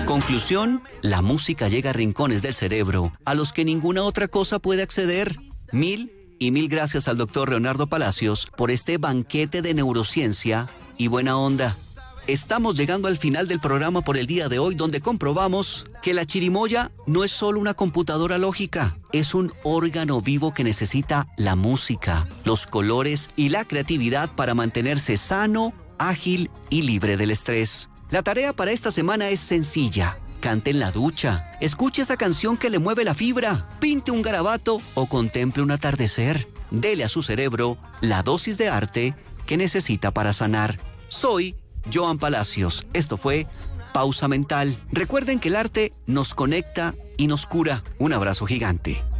Conclusión, la música llega a rincones del cerebro a los que ninguna otra cosa puede acceder. Mil gracias al doctor Leonardo Palacios por este banquete de neurociencia y buena onda. Estamos llegando al final del programa por el día de hoy, donde comprobamos que la chirimoya no es solo una computadora lógica, es un órgano vivo que necesita la música, los colores y la creatividad para mantenerse sano, ágil y libre del estrés. La tarea para esta semana es sencilla. Cante en la ducha, escuche esa canción que le mueve la fibra, pinte un garabato o contemple un atardecer. Dele a su cerebro la dosis de arte que necesita para sanar. Soy Joan Palacios. Esto fue Pausa Mental. Recuerden que el arte nos conecta y nos cura. Un abrazo gigante.